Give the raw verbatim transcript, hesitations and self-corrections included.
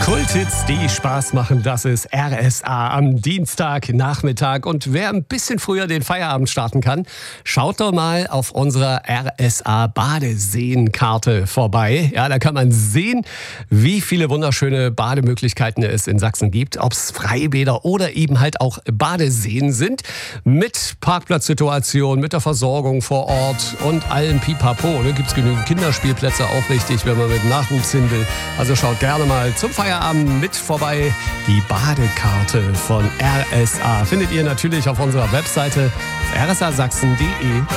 Kulthits, die Spaß machen, das ist R S A am Dienstagnachmittag. Und wer ein bisschen früher den Feierabend starten kann, schaut doch mal auf unserer R S A Badeseenkarte vorbei. Ja, da kann man sehen, wie viele wunderschöne Bademöglichkeiten es in Sachsen gibt. Ob es Freibäder oder eben halt auch Badeseen sind. Mit Parkplatzsituation, mit der Versorgung vor Ort und allem Pipapo. Da gibt es genügend Kinderspielplätze, auch richtig, wenn man mit Nachwuchs hin will. Also schaut gerne mal zum Feierabend mit vorbei. Die Badekarte von R S A findet ihr natürlich auf unserer Webseite r s a sachsen punkt d e.